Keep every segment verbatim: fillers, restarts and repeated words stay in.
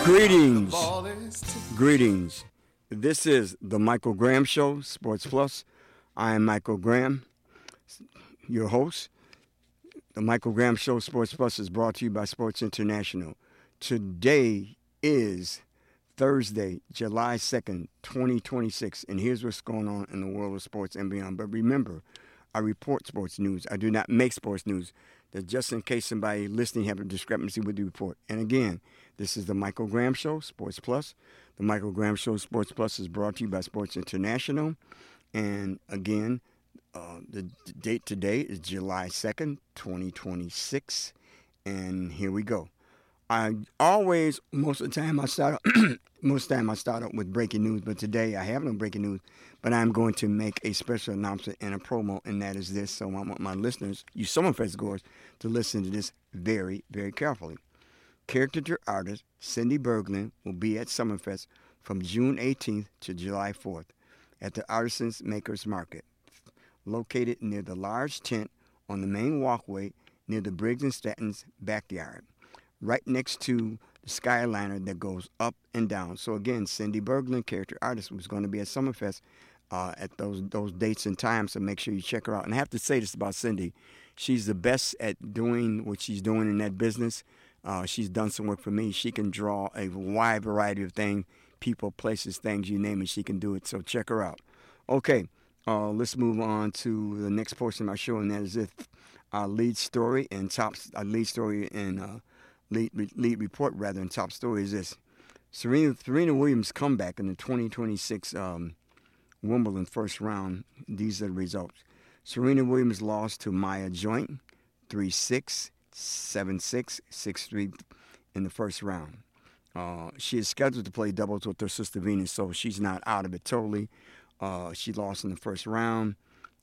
Greetings. Greetings. This is the Michael Graham Show, Sports Plus. I am Michael Graham, your host. The Michael Graham Show, Sports Plus, is brought to you by Sports International. Today is Thursday, July second, twenty twenty-six, and here's what's going on in the world of sports and beyond. But remember, I report sports news. I do not make sports news. That's just in case somebody listening have a discrepancy with the report. And again, this is the Michael Graham Show, Sports Plus. The Michael Graham Show, Sports Plus, is brought to you by Sports International. And again, uh, the d- date today is July second, twenty twenty-six. And here we go. I always, most of the time, I start most of the time I start out with breaking news, but today I have no breaking news. But I'm going to make a special announcement and a promo, and that is this. So I want my listeners, you Summerfest goers, to listen to this very, very carefully. Caricature artist Cindy Berglund will be at Summerfest from June eighteenth to July fourth at the Artisans Makers Market, located near the large tent on the main walkway near the Briggs and Stanton's backyard, right next to the Skyliner that goes up and down. So again, Cindy Berglund, character artist, was going to be at Summerfest uh, at those those dates and times, so make sure you check her out. And I have to say this about Cindy. She's the best at doing what she's doing in that business. Uh, she's done some work for me. She can draw a wide variety of things, people, places, things, you name it, she can do it. So check her out. Okay, uh, let's move on to the next portion of my show, and that is it. Our lead story and top, our lead story and uh, lead lead report rather, and top story is this: Serena Serena Williams comeback in the twenty twenty-six um, Wimbledon first round. These are the results. Serena Williams lost to Maya Joint three six, seven six, six three in the first round. Uh, she is scheduled to play doubles with her sister Venus, so she's not out of it totally. Uh, she lost in the first round,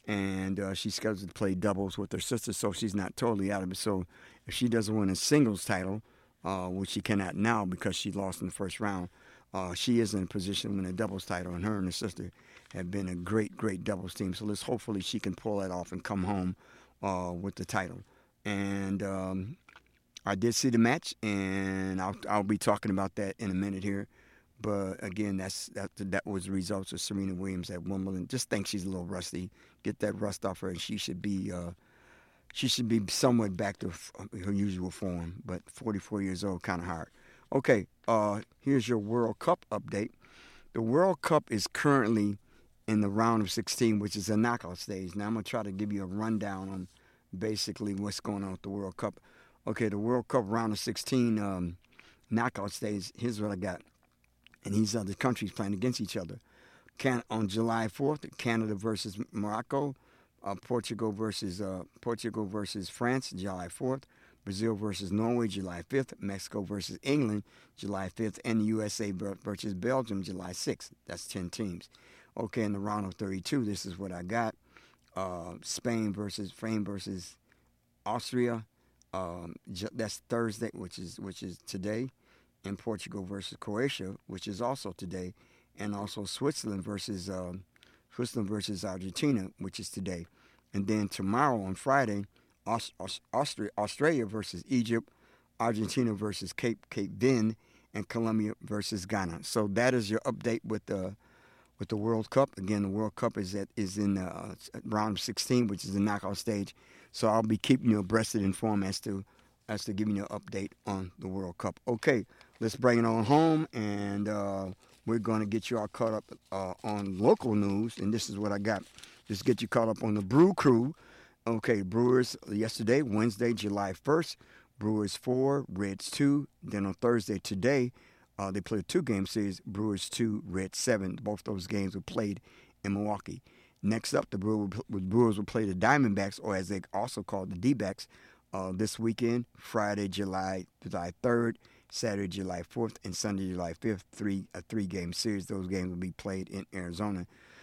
and uh, she's scheduled to play doubles with her sister, so she's not totally out of it. So if she doesn't win a singles title, uh, which she cannot now because she lost in the first round, uh, she is in a position to win a doubles title, and her and her sister have been a great, great doubles team. So let's hopefully she can pull that off and come home uh, with the title. And um, I did see the match, and I'll I'll be talking about that in a minute here. But again, that's that that was the results of Serena Williams at Wimbledon. Just think she's a little rusty. Get that rust off her, and she should be uh, she should be somewhat back to her usual form. But forty-four years old, kind of hard. Okay, uh, here's your World Cup update. The World Cup is currently in the round of sixteen, which is a knockout stage. Now I'm gonna try to give you a rundown on basically what's going on with the World Cup. Okay, the World Cup round of sixteen um, knockout stage. Here's what I got. And these other countries playing against each other. Can, on July fourth, Canada versus Morocco, uh, Portugal versus uh, Portugal versus France, July fourth, Brazil versus Norway, July fifth, Mexico versus England, July fifth, and the U S A versus Belgium, July sixth. That's ten teams. Okay, in the round of thirty-two, this is what I got. Uh, Spain versus Spain versus Austria. Um, that's Thursday, which is which is today. And Portugal versus Croatia, which is also today, and also Switzerland versus um, Switzerland versus Argentina, which is today. And then tomorrow on Friday, Aust- Aust- Australia versus Egypt, Argentina versus Cape Cape Verde, and Colombia versus Ghana. So that is your update with the with the World Cup. Again, the World Cup is at, is in the uh, round of sixteen, which is the knockout stage. So I'll be keeping you abreast and informed as to as to giving you an update on the World Cup. Okay, let's bring it on home, and uh, we're going to get you all caught up uh, on local news, and this is what I got. Just get you caught up on the Brew Crew. Okay, Brewers yesterday, Wednesday, July first, Brewers four, Reds two. Then on Thursday today, uh, they played a two-game series, Brewers two, Reds seven. Both those games were played in Milwaukee. Next up, the Brewers, Brewers will play the Diamondbacks, or as they also call the D-backs, Uh, this weekend, Friday, July July third, Saturday, July fourth, and Sunday, July fifth. Three a three-game series. Those games will be played in Arizona.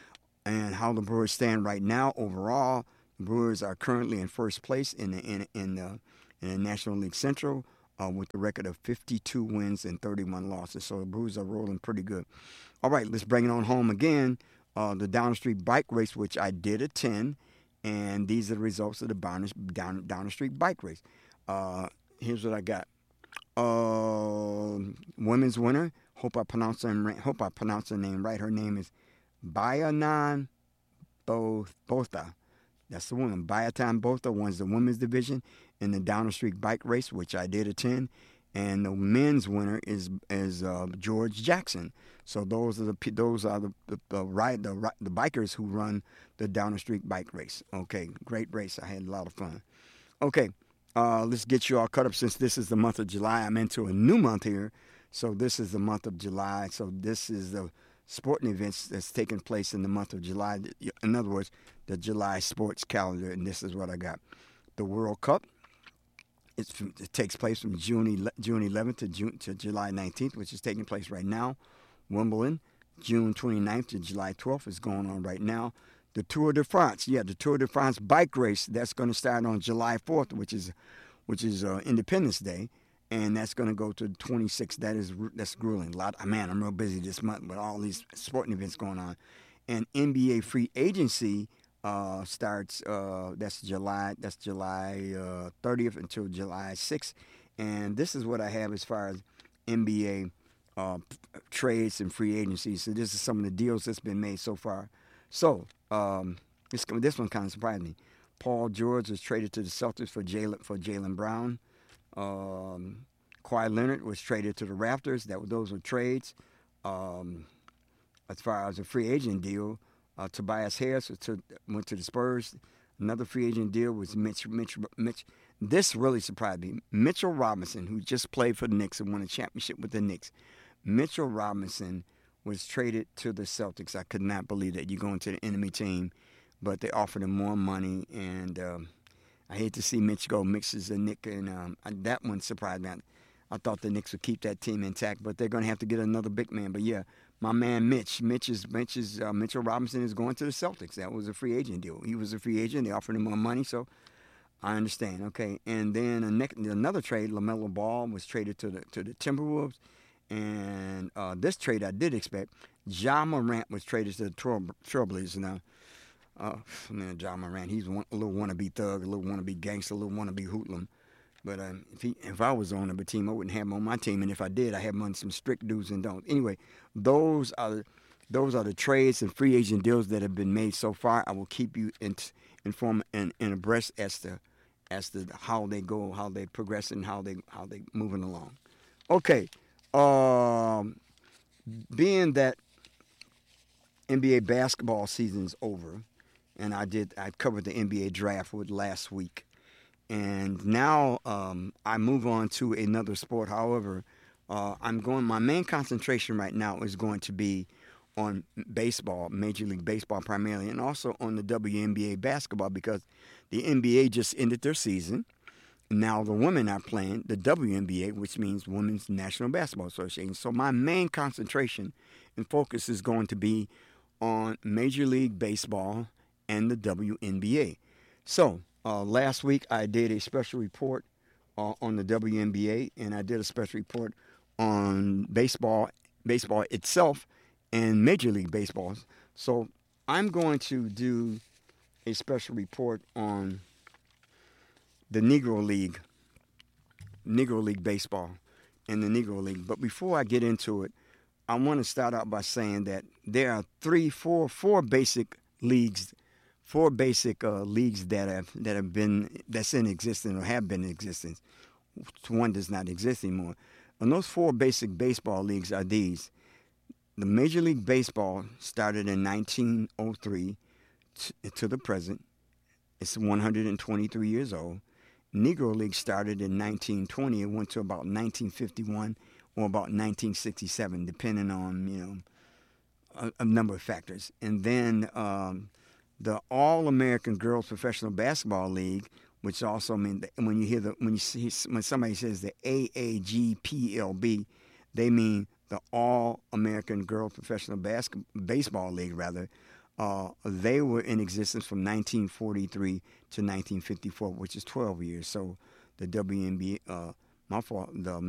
And how the Brewers stand right now overall, the Brewers are currently in first place in the in in the, in the National League Central uh, with a record of fifty-two wins and thirty-one losses. So the Brewers are rolling pretty good. All right, let's bring it on home again. Uh, the Down the Street Bike Race, which I did attend. And these are the results of the down, down, down the street bike race. Uh, here's what I got. Uh, women's winner. Hope I pronounce her. Hope I pronounce her name right. Her name is Bayanan Botha. That's the woman. Bayanan Botha wins the women's division in the Down the Street bike race, which I did attend. And the men's winner is is uh, George Jackson. So those are the those are the the, the ride the the bikers who run the Down the Street bike race. Okay, great race. I had a lot of fun. Okay, uh, let's get you all caught up since this is the month of July. I'm into a new month here, so this is the month of July. So this is the sporting events that's taking place in the month of July. In other words, the July sports calendar, and this is what I got: the World Cup. It's, it takes place from June June eleventh to June to July nineteenth, which is taking place right now. Wimbledon, June twenty-ninth to July twelfth, is going on right now. The Tour de France, yeah, the Tour de France bike race, that's going to start on July fourth, which is which is uh, Independence Day, and that's going to go to the twenty-sixth. That is that's grueling. A lot, man, I'm real busy this month with all these sporting events going on, and N B A free agency. Uh, starts uh, that's July that's July uh, thirtieth until July sixth, and this is what I have as far as N B A uh, trades and free agencies. So this is some of the deals that's been made so far. So um, this this one kind of surprised me. Paul George was traded to the Celtics for Jaylen for Jaylen Brown. Um, Kawhi Leonard was traded to the Raptors. That those were trades. Um, as far as a free agent deal. Uh, Tobias Harris to, went to the Spurs. Another free agent deal was Mitch, Mitch, Mitch. This really surprised me. Mitchell Robinson, who just played for the Knicks and won a championship with the Knicks. Mitchell Robinson was traded to the Celtics. I could not believe that. You go into the enemy team, but they offered him more money. And um, I hate to see Mitch go. Mitch is a Knick, and um, that one surprised me. I thought the Knicks would keep that team intact, but they're going to have to get another big man. But yeah, my man Mitch, Mitch is, Mitch is, uh, Mitchell Robinson is going to the Celtics. That was a free agent deal. He was a free agent. They offered him more money, so I understand. Okay, and then a ne- another trade, LaMelo Ball was traded to the to the Timberwolves, and uh, this trade I did expect. Ja Morant was traded to the Trail- Trailblazers. Now, uh, man, Ja Morant, he's one, a little wannabe thug, a little wannabe gangster, a little wannabe hoodlum. But uh, if he, if I was on a team, I wouldn't have him on my team. And if I did, I have him on some strict do's and don'ts. Anyway, those are those are the trades and free agent deals that have been made so far. I will keep you in, informed and, and abreast as to as to how they go, how they progress, and how they how they moving along. Okay, um, being that N B A basketball season's over, and I did I covered the N B A draft with last week. And now um, I move on to another sport. However, uh, I'm going. My main concentration right now is going to be on baseball, Major League Baseball primarily, and also on the W N B A basketball because the N B A just ended their season. Now the women are playing the W N B A, which means Women's National Basketball Association. So my main concentration and focus is going to be on Major League Baseball and the W N B A. So. Uh, last week, I did a special report uh, on the W N B A, and I did a special report on baseball, baseball itself, and Major League Baseball. So I'm going to do a special report on the Negro League, Negro League Baseball, and the Negro League. But before I get into it, I want to start out by saying that there are three, four, four basic leagues. Four basic uh, leagues that have that have been that's in existence or have been in existence. One does not exist anymore. And those four basic baseball leagues are these: the Major League Baseball started in nineteen oh three t- to the present. It's one hundred twenty-three years old. Negro League started in nineteen twenty. It went to about nineteen fifty-one or about nineteen sixty-seven, depending on you know a, a number of factors. And then um, the All-American Girls Professional Basketball League, which also means that when you hear the when you see when somebody says the A A G P L B, they mean the All-American Girls Professional Bas- Baseball League. Rather, uh, they were in existence from nineteen forty-three to nineteen fifty-four, which is twelve years. So the W N B A, uh, my fault, the